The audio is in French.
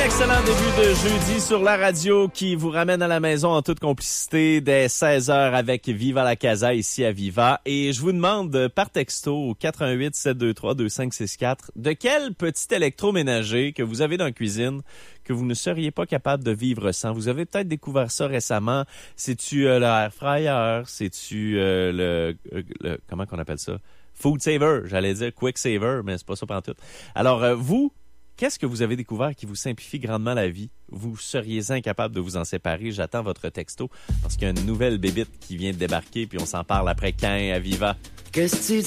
excellent début de jeudi sur la radio qui vous ramène à la maison en toute complicité dès 16h avec Viva la Casa ici à Viva. Et je vous demande par texto au 418-723-2564 de quel petit électroménager que vous avez dans la cuisine que vous ne seriez pas capable de vivre sans. Vous avez peut-être découvert ça récemment. C'est-tu le air fryer? C'est-tu le comment qu'on appelle ça? Food saver, j'allais dire quick saver, mais c'est pas ça pantoute. Alors vous, qu'est-ce que vous avez découvert qui vous simplifie grandement la vie? Vous seriez incapable de vous en séparer. J'attends votre texto parce qu'il y a une nouvelle bébite qui vient de débarquer puis on s'en parle après quand à Viva. Qu'est-ce que tu